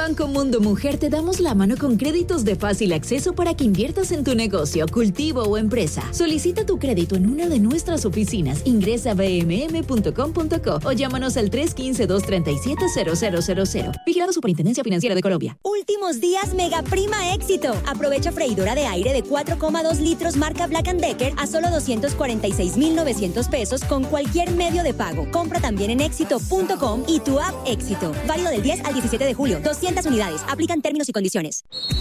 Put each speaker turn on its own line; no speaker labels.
Banco Mundo Mujer te damos la mano con créditos de fácil acceso para que inviertas en tu negocio, cultivo o empresa. Solicita tu crédito en una de nuestras oficinas. Ingresa a bmm.com.co o llámanos al 315-237-0000. Vigilado Superintendencia Financiera de Colombia.
Últimos días Mega Prima Éxito. Aprovecha freidora de aire de 4,2 litros marca Black & Decker a solo 246,900 pesos con cualquier medio de pago. Compra también en éxito.com y tu app Éxito. Válido del 10 al 17 de julio. 200 unidades. Aplican términos y condiciones.